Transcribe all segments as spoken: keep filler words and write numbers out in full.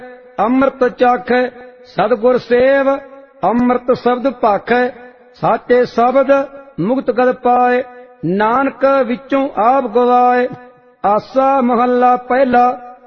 ਅੰਮ੍ਰਿਤ ਚਾਖੈ। ਸਤਿਗੁਰ ਸੇਵ ਅੰਮ੍ਰਿਤ ਸ਼ਬਦ ਭਾਖੈ। ਸਾਚੇ ਸ਼ਬਦ ਮੁਕਤ ਗਦ ਪਾਏ। ਨਾਨਕ ਵਿੱਚੋਂ ਆਪ ਗਵਾਏ। ਆਸਾ ਮਹੱਲਾ ਪਹਿਲਾ।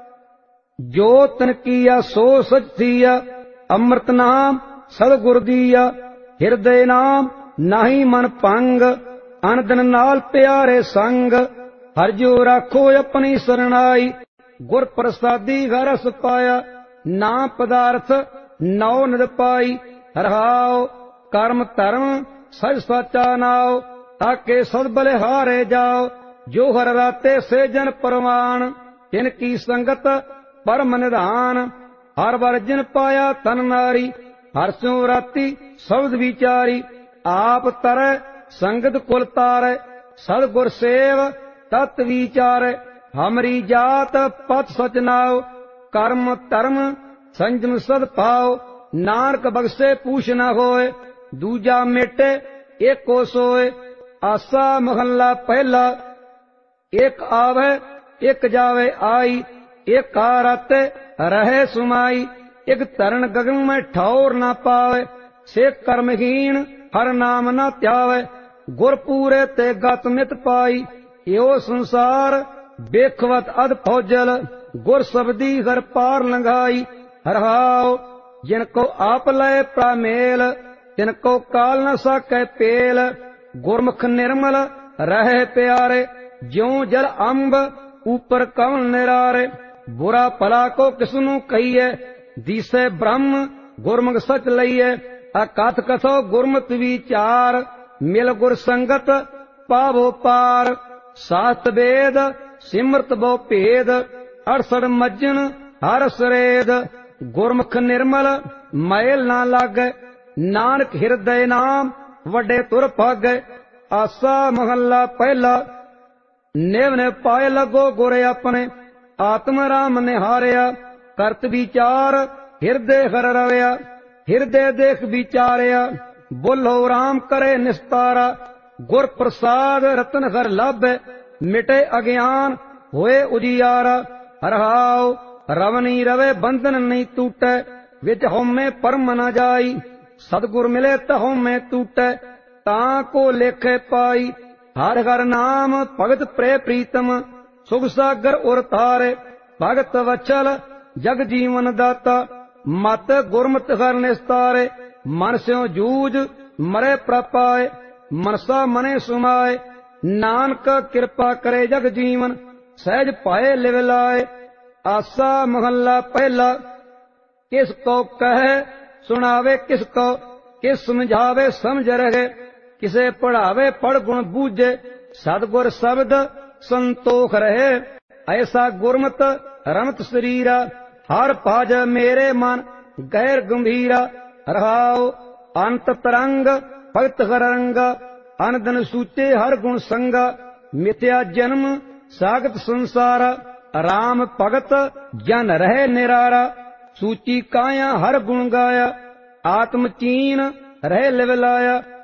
ਜੋ ਤਨ ਕੀਆ ਸੋ ਸਚ ਥੀਆ। ਅੰਮ੍ਰਿਤ ਨਾਮ ਸਤਿਗੁਰ ਦੀਆ। ਹਿਰਦੇ ਨਾਮ ਨਾਹੀ ਮਨ ਭੰਗ। ਅਨ ਦਿਨ ਨਾਲ ਪਿਆਰੇ ਸੰਗ। ਹਰਿ ਜੋ ਰਾਖੋ ਆਪਣੀ ਸਰਣਾਈ। ਗੁਰ ਪ੍ਰਸਾਦੀ ਘਰ ਰਸ ਪਾਇਆ। ਨਾਮ ਪਦਾਰਥ ਨੌ ਨਿਦ ਪਾਈ। ਰਹਾਉ ਕਰਮ ਧਰਮ ਸਚ ਸਾਚਾ ਨਾਉ। ਤਾਕੇ ਸਦ ਬਲਿਹਾਰੇ ਜਾਓ। ਜੋ ਹਰ ਰਾਤੇ ਸੇ ਜਨ ਪਰਵਾਨ। ਤਿਨ ਕੀ ਸੰਗਤ ਪਰਮ ਨਿਧਾਨ। ਹਰ ਵਰ ਜਿਨ ਪਾਇਆ ਤਨ ਨਾਰੀ। ਹਰ ਸਿਉ ਰਾਤੀ ਸ਼ਬਦ ਵਿਚਾਰੀ। ਆਪ ਤਰੈ ਸੰਗਤ ਕੁਲ ਤਾਰੈ। ਸਤਿਗੁਰ ਸੇਵ ਤਤ ਵਿਚਾਰੈ। ਹਮਰੀ ਜਾਤ ਪਤ ਸਚ ਨਾਉ। ਕਰਮ ਧਰਮ ਸੰਜਮ ਸਦ ਪਾਉ। ਨਾਨਕ ਬਖਸ਼ੇ ਪੂਛ ਨ ਹੋਏ। ਦੂਜਾ ਮੇਟੇ ਏਕੋ ਸੋਏ। ਆਸਾ ਮਹੱਲਾ ਪਹਿਲਾ। ਇੱਕ ਆਵੈ ਇੱਕ ਜਾਵੇ ਆਈ। ਇੱਕ ਆ ਰਾਤੇ ਰਹੇ ਸੁਮਾਈ। ਇੱਕ ਧਰਨ ਗਗਨ ਮੈਂ ਠੌਰ ਨਾ ਪਾਵੇ। ਸੇ ਕਰਮਹੀਣ ਹਰ ਨਾਮ ਨਾ ਧਿਆਵੇ। ਗੁਰ ਪੂਰੇ ਤੇ ਗਤ ਨਿਤ ਪਾਈ। ਇਹੋ ਸੰਸਾਰ ਬੇਖਵਤ ਅਧ ਫੌਜਲ। ਗੁਰ ਸਬਦੀ ਹਰ ਪਾਰ ਲੰਘਾਈ। ਰਹਾਉ ਜਿਨ ਕੋ ਆਪ ਲਏ ਪ੍ਰਾਮੇਲ। ਤਿਨ ਕੋ ਕਾਲ ਨ ਸਾਕੈ ਪੇਲ। ਗੁਰਮੁਖ ਨਿਰਮਲ ਰਹੇ ਪਿਆਰੇ। ਜਿਉ ਜਲ ਅੰਬ ਉਪਰ ਕਵਨ ਨਿਰਾਰੇ। ਬੁਰਾ ਭਲਾ ਕੋ ਕਿਸਨੂੰ ਕਹੀਏ। ਦੀਸੈ ਬ੍ਰਹਮ ਗੁਰਮੁਖ ਸਚ ਲਈਏ। ਅਕਥ ਕਥੋ ਗੁਰਮਤਿ ਵਿਚਾਰ। ਮਿਲ ਗੁਰ ਸੰਗਤ ਪਾਵੋ ਪਾਰ। ਸਾਸਤ ਵੇਦ ਸਿਮਰਤ ਬੋ ਭੇਦ। ਅੜਸੜ ਮੱਜਨ ਹਰ ਸਰੇਦ। ਗੁਰਮੁਖ ਨਿਰਮਲ ਮੈਲ ਨਾ ਲਾਗੈ। ਨਾਨਕ ਹਿਰਦੈ ਨਾਮ ਵੱਡੇ ਤੁਰ ਭਾਗੈ। ਆਸਾ ਮਹੱਲਾ ਪਹਿਲਾ। ਨਿਵ ਨਿਵ ਪਾਏ ਲੱਗੋ ਗੁਰ ਆਪਣੇ। ਆਤਮ ਰਾਮ ਨਿਹਾਰਿਆ। ਕਰਤ ਵਿਚਾਰ ਹਿਰਦੇ ਹਰ ਰਵਿਆ। ਹਿਰਦੇ ਦੇਖ ਵਿਚਾਰਿਆ। ਬੋਲੋ ਰਾਮ ਕਰੇ ਨਿਸਤਾਰਾ। ਗੁਰ ਪ੍ਰਸਾਦ ਰਤਨ ਹਰ ਲਾਭੈ। ਮਿਟੇ ਅਗਿਆਨ ਹੋਏ ਉਜਿਆਰਾ। ਰਹਾਉ ਰਵਨੀ ਰਵੇ ਬੰਧਨ ਨਹੀਂ ਟੂਟੈ। ਵਿੱਚ ਹਉਮੈ ਪਰਮ ਨ ਜਾਈ। ਸਤਿਗੁਰ ਮਿਲੇ ਤਾ ਹਉਮੈ ਟੂਟੈ। ਤਾਂ ਕੋ ਲੇਖੇ ਪਾਈ। ਹਰਿ ਹਰਿ ਨਾਮ ਭਗਤ ਪ੍ਰੇ ਪ੍ਰੀਤਮ। ਸੁਖ ਸਾਗਰ ਉਰ ਤਾਰੇ। ਭਗਤ ਵਚਲ ਜਗ ਜੀਵਨ ਦਾਤਾ। ਮਤ ਗੁਰਮਤਿ ਹਰਿ ਨਿਸਤਾਰੇ। ਮਨ ਸਿਉ ਜੂਝ ਮਰੇ ਪ੍ਰਪਾਏ। ਮਨਸਾ ਮਨੇ ਸੁਮਾਏ। ਨਾਨਕ ਕਿਰਪਾ ਕਰੇ ਜਗ ਜੀਵਨ। ਸਹਿਜ ਪਾਏ ਲਿਵ ਲਾਏ। ਆਸਾ ਮਹੱਲਾ ਪਹਿਲਾ। ਕਿਸ ਕੋ ਕਹੈ ਸੁਣਾਵੇ ਕਿਸ ਕੋ। ਕਿਸ ਸਮਝਾਵੇ ਸਮਝ ਰਹੇ। ਕਿਸੇ ਪੜ੍ਹਾਵੇ ਪੜ ਗੁਣ ਬੂਝੇ। ਸਤਿਗੁਰ ਸ਼ਬਦ ਸੰਤੋਖ ਰਹੇ। ਐਸਾ ਗੁਰਮਤ ਰਮਤ ਸਰੀਰਾ। ਹਰ ਭਜ ਮੇਰੇ ਮਨ ਗਹਿਰ ਗੰਭੀਰਾ। ਰਹਾਉ ਅੰਤ ਤਰੰਗ ਭਗਤ ਹਰ ਰੰਗਾ। ਅਨ ਦਿਨ ਸੂਚੇ ਹਰ ਗੁਣ ਸੰਗਾ। ਮਿਥਿਆ ਜਨਮ ਸਾਗਤ ਸੰਸਾਰਾ। ਰਾਮ ਭਗਤ ਜਨ ਰਹੇ ਨਿਰਾਰਾ। ਸੂਚੀ ਕਾਇਆ ਹਰ ਗੁਣ ਗਾਇਆ। ਆਤਮ ਚੀਨ ਰਹਿ ਲਿਵ ਲਾਇਆ।